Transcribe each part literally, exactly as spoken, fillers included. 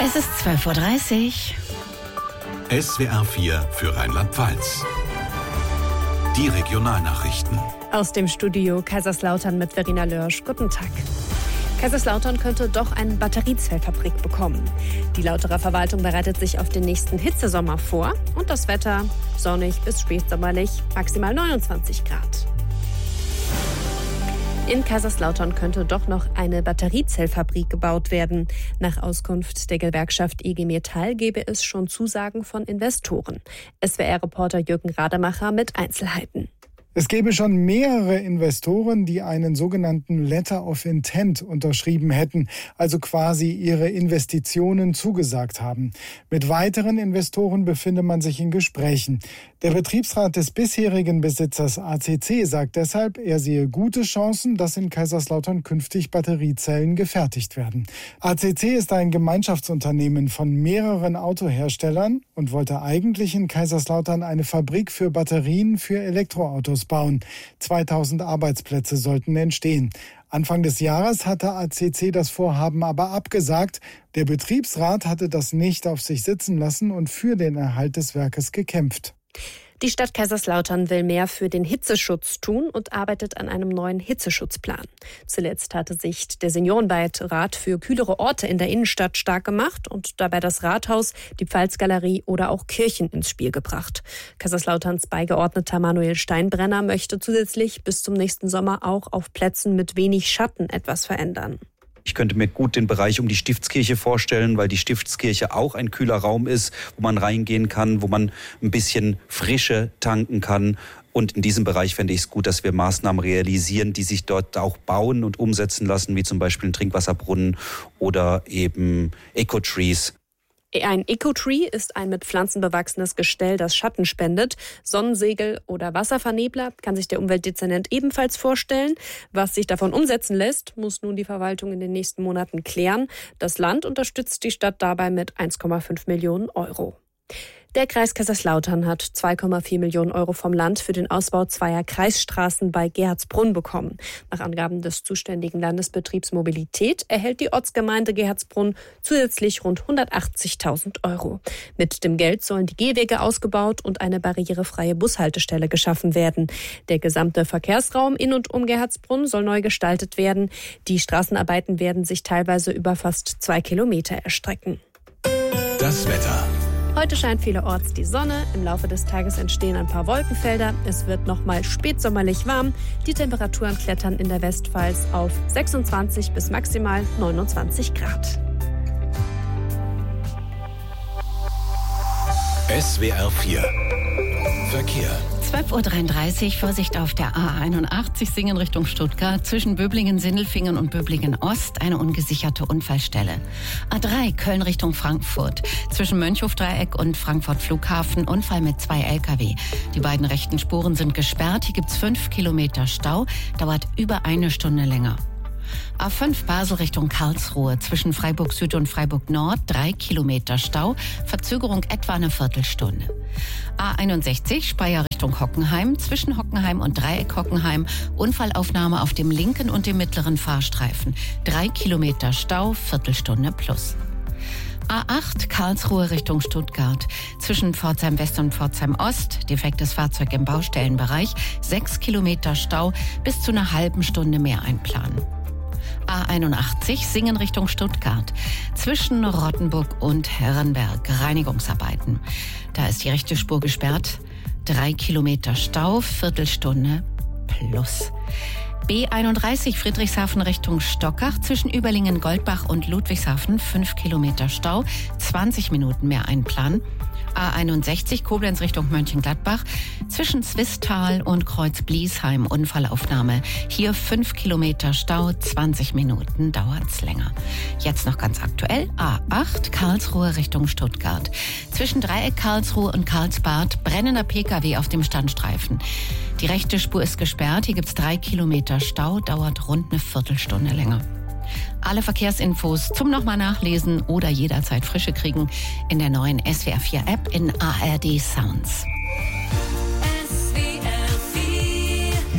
Es ist zwölf Uhr dreißig. S W R vier für Rheinland-Pfalz. Die Regionalnachrichten. Aus dem Studio Kaiserslautern mit Verena Lörsch. Guten Tag. Kaiserslautern könnte doch eine Batteriezellfabrik bekommen. Die Lauterer Verwaltung bereitet sich auf den nächsten Hitzesommer vor. Und das Wetter sonnig bis spätsommerlich, maximal neunundzwanzig Grad. In Kaiserslautern könnte doch noch eine Batteriezellfabrik gebaut werden. Nach Auskunft der Gewerkschaft I G Metall gebe es schon Zusagen von Investoren. S W R-Reporter Jürgen Rademacher mit Einzelheiten. Es gäbe schon mehrere Investoren, die einen sogenannten Letter of Intent unterschrieben hätten, also quasi ihre Investitionen zugesagt haben. Mit weiteren Investoren befinde man sich in Gesprächen. Der Betriebsrat des bisherigen Besitzers A C C sagt deshalb, er sehe gute Chancen, dass in Kaiserslautern künftig Batteriezellen gefertigt werden. A C C ist ein Gemeinschaftsunternehmen von mehreren Autoherstellern und wollte eigentlich in Kaiserslautern eine Fabrik für Batterien für Elektroautos bauen. zweitausend Arbeitsplätze sollten entstehen. Anfang des Jahres hatte A C C das Vorhaben aber abgesagt. Der Betriebsrat hatte das nicht auf sich sitzen lassen und für den Erhalt des Werkes gekämpft. Die Stadt Kaiserslautern will mehr für den Hitzeschutz tun und arbeitet an einem neuen Hitzeschutzplan. Zuletzt hatte sich der Seniorenbeirat für kühlere Orte in der Innenstadt stark gemacht und dabei das Rathaus, die Pfalzgalerie oder auch Kirchen ins Spiel gebracht. Kaiserslauterns Beigeordneter Manuel Steinbrenner möchte zusätzlich bis zum nächsten Sommer auch auf Plätzen mit wenig Schatten etwas verändern. Ich könnte mir gut den Bereich um die Stiftskirche vorstellen, weil die Stiftskirche auch ein kühler Raum ist, wo man reingehen kann, wo man ein bisschen Frische tanken kann. Und in diesem Bereich fände ich es gut, dass wir Maßnahmen realisieren, die sich dort auch bauen und umsetzen lassen, wie zum Beispiel ein Trinkwasserbrunnen oder eben Ecotrees. Ein Ecotree ist ein mit Pflanzen bewachsenes Gestell, das Schatten spendet. Sonnensegel oder Wasservernebler kann sich der Umweltdezernent ebenfalls vorstellen. Was sich davon umsetzen lässt, muss nun die Verwaltung in den nächsten Monaten klären. Das Land unterstützt die Stadt dabei mit eins Komma fünf Millionen Euro. Der Kreis Kaiserslautern hat zwei Komma vier Millionen Euro vom Land für den Ausbau zweier Kreisstraßen bei Gerhardsbrunn bekommen. Nach Angaben des zuständigen Landesbetriebs Mobilität erhält die Ortsgemeinde Gerhardsbrunn zusätzlich rund hundertachtzigtausend Euro. Mit dem Geld sollen die Gehwege ausgebaut und eine barrierefreie Bushaltestelle geschaffen werden. Der gesamte Verkehrsraum in und um Gerhardsbrunn soll neu gestaltet werden. Die Straßenarbeiten werden sich teilweise über fast zwei Kilometer erstrecken. Das Wetter. Heute scheint vielerorts die Sonne. Im Laufe des Tages entstehen ein paar Wolkenfelder. Es wird nochmal spätsommerlich warm. Die Temperaturen klettern in der Westpfalz auf sechsundzwanzig bis maximal neunundzwanzig Grad. S W R vier Verkehr. zwölf Uhr dreiunddreißig, Vorsicht auf der A einundachtzig, Singen Richtung Stuttgart. Zwischen Böblingen-Sindelfingen und Böblingen-Ost eine ungesicherte Unfallstelle. A drei, Köln Richtung Frankfurt. Zwischen Mönchhofdreieck und Frankfurt Flughafen Unfall mit zwei L K W. Die beiden rechten Spuren sind gesperrt. Hier gibt's fünf Kilometer Stau. Dauert über eine Stunde länger. A fünf Basel Richtung Karlsruhe, zwischen Freiburg Süd und Freiburg Nord, drei Kilometer Stau, Verzögerung etwa eine Viertelstunde. A einundsechzig Speyer Richtung Hockenheim, zwischen Hockenheim und Dreieck Hockenheim, Unfallaufnahme auf dem linken und dem mittleren Fahrstreifen, drei Kilometer Stau, Viertelstunde plus. A acht Karlsruhe Richtung Stuttgart, zwischen Pforzheim West und Pforzheim Ost, defektes Fahrzeug im Baustellenbereich, sechs Kilometer Stau, bis zu einer halben Stunde mehr einplanen. A einundachtzig Singen Richtung Stuttgart, zwischen Rottenburg und Herrenberg, Reinigungsarbeiten. Da ist die rechte Spur gesperrt, drei Kilometer Stau, Viertelstunde plus. B einunddreißig Friedrichshafen Richtung Stockach, zwischen Überlingen-Goldbach und Ludwigshafen, fünf Kilometer Stau, zwanzig Minuten mehr einplanen. A einundsechzig Koblenz Richtung Mönchengladbach, zwischen Zwistal und Kreuz-Bliesheim, Unfallaufnahme. Hier fünf Kilometer Stau, zwanzig Minuten dauert's länger. Jetzt noch ganz aktuell, A acht Karlsruhe Richtung Stuttgart. Zwischen Dreieck Karlsruhe und Karlsbad, brennender P K W auf dem Standstreifen. Die rechte Spur ist gesperrt, hier gibt's drei Kilometer Stau, dauert rund eine Viertelstunde länger. Alle Verkehrsinfos zum nochmal nachlesen oder jederzeit frische kriegen in der neuen S W R vier App in A R D Sounds.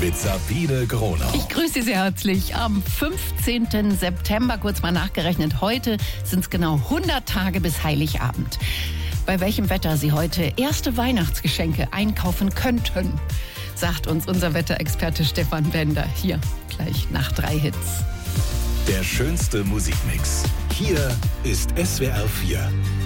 mit Sabine Gronau. Ich grüße Sie sehr herzlich. Am fünfzehnten September, kurz mal nachgerechnet, heute sind es genau hundert Tage bis Heiligabend. Bei welchem Wetter Sie heute erste Weihnachtsgeschenke einkaufen könnten, sagt uns unser Wetterexperte Stefan Bender. Hier, gleich nach drei Hits. Der schönste Musikmix. Hier ist S W R vier.